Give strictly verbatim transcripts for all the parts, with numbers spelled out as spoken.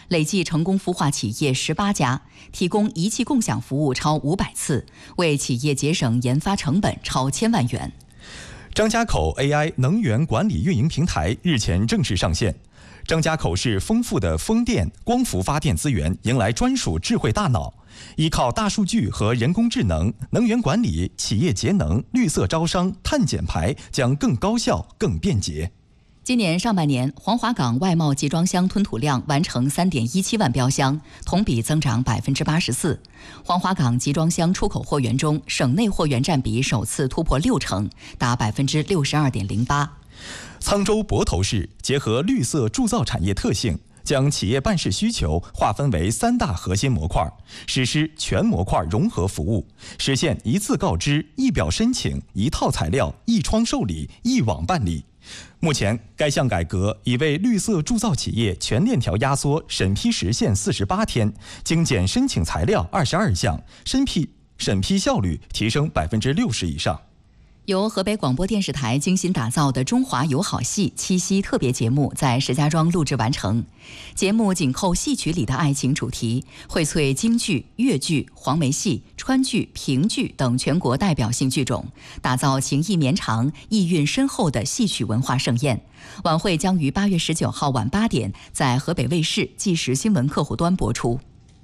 累计成功孵化企业十八家，提供仪器共享服务超五百次，为企业节省研发成本超千万元。 张家口 A I 能源管理运营平台日前正式上线。张家口市丰富的风电、光伏发电资源迎来专属智慧大脑，依靠大数据和人工智能，能源管理、企业节能、绿色招商、碳减排将更高效、更便捷。 今年上半年，黄华港外贸集装箱吞吐量完成三点一七万标箱，同比增长百分之八十四。黄华港集装箱出口货源中，省内货源占比首次突破六成，达百分之六十二点零八。 沧州泊头市结合绿色铸造产业特性，将企业办事需求划分为三大核心模块，实施全模块融合服务，实现一次告知、一表申请、一套材料、一窗受理、一网办理。目前，该项改革已为绿色铸造企业全链条压缩审批时限四十八天，精简申请材料二十二项，审批审批效率提升百分之六十以上。 由河北广播电视台精心打造的中华友好戏七夕特别节目在石家庄录制完成。节目紧扣戏曲里的爱情主题，荟萃京剧、越剧、黄梅戏、川剧、评剧等全国代表性剧种，打造情意绵长、意蕴深厚的戏曲文化盛宴。晚会将于八月十九号晚八点在河北卫视纪实新闻客户端播出。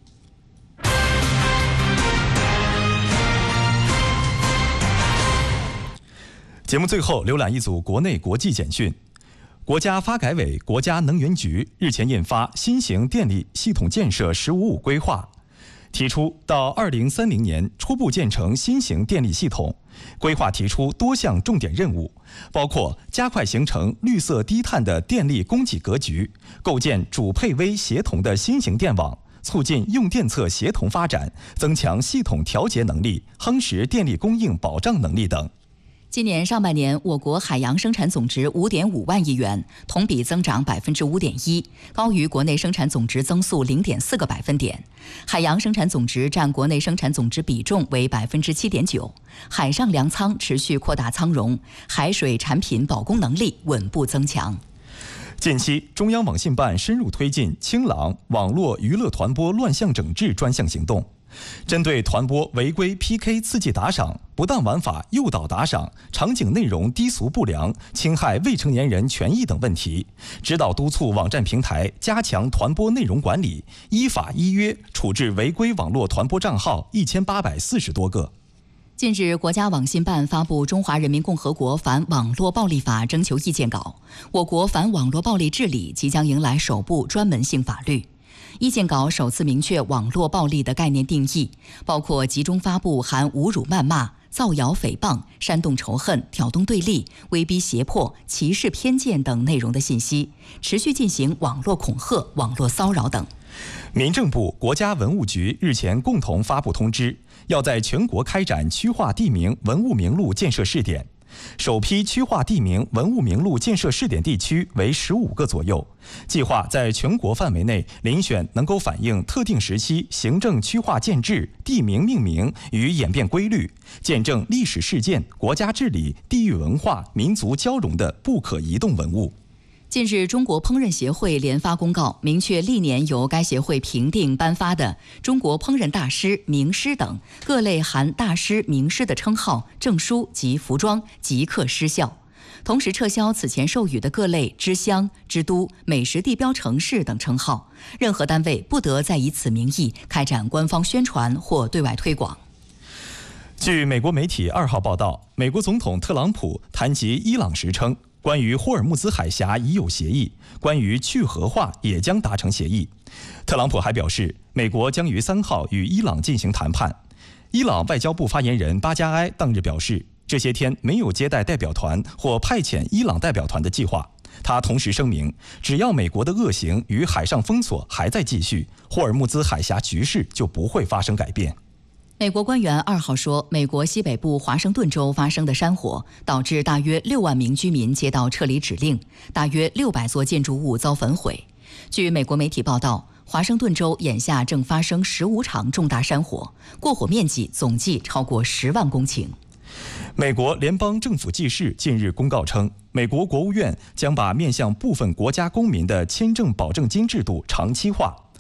节目最后浏览一组国内国际简讯。国家发改委、国家能源局日前印发《新型电力系统建设“十五五”规划》，提出到二零三零年初步建成新型电力系统。规划提出多项重点任务，包括加快形成绿色低碳的电力供给格局，构建主配微协同的新型电网，促进用电侧协同发展，增强系统调节能力，夯实电力供应保障能力等。 今年上半年，我国海洋生产总值五点五万亿元，同比增长百分之五点一，高于国内生产总值增速零点四个百分点。海洋生产总值占国内生产总值比重为百分之七点九。海上粮仓持续扩大仓容，海水产品保供能力稳步增强。 近期，中央网信办深入推进清朗网络娱乐团播乱象整治专项行动。针对团播违规 P K 刺激打赏、不当玩法诱导打赏、场景内容低俗不良、侵害未成年人权益等问题，指导督促网站平台加强团播内容管理，依法依约处置违规网络团播账号一千八百四十多个。 近日，国家网信办发布《中华人民共和国反网络暴力法》征求意见稿，我国反网络暴力治理即将迎来首部专门性法律。意见稿首次明确网络暴力的概念定义，包括集中发布含侮辱、谩骂、造谣、诽谤、煽动仇恨、挑动对立、威逼胁迫、歧视、偏见等内容的信息，持续进行网络恐吓、网络骚扰等。 民政部、国家文物局日前共同发布通知，要在全国开展区划地名文物名录建设试点。首批区划地名文物名录建设试点地区为十五个左右，计划在全国范围内遴选能够反映特定时期行政区划建制、地名命名与演变规律，见证历史事件、国家治理、地域文化、民族交融的不可移动文物。 近日，中国烹饪协会联发公告，明确历年由该协会评定颁发的中国烹饪大师、名师等各类含大师、名师的称号、证书及服装即刻失效，同时撤销此前授予的各类之乡、之都、美食地标城市等称号，任何单位不得再以此名义开展官方宣传或对外推广。 据美国媒体二号报道，美国总统特朗普谈及伊朗时称，关于霍尔木兹海峡已有协议，关于去核化也将达成协议。特朗普还表示，美国将于三号与伊朗进行谈判。伊朗外交部发言人巴加埃当日表示，这些天没有接待代表团或派遣伊朗代表团的计划。他同时声明，只要美国的恶行与海上封锁还在继续，霍尔木兹海峡局势就不会发生改变。 美国官员二号说，美国西北部华盛顿州发生的山火导致大约六万名居民接到撤离指令，大约六百座建筑物遭焚毁。据美国媒体报道，华盛顿州眼下正发生十五场重大山火，过火面积总计超过十万公顷。 美国联邦政府记事近日公告称，美国国务院将把面向部分国家公民的签证保证金制度长期化。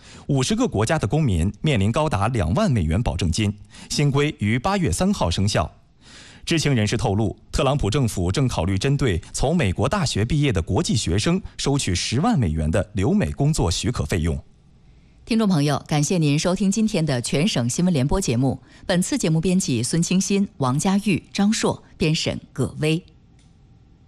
五十个国家的公民面临高达两万美元保证金。新规于八月三号生效。知情人士透露，特朗普政府正考虑针对从美国大学毕业的国际学生收取十万美元的留美工作许可费用。 听众朋友，感谢您收听今天的全省新闻联播节目。本次节目编辑孙清新、王佳玉、张硕，编审葛薇。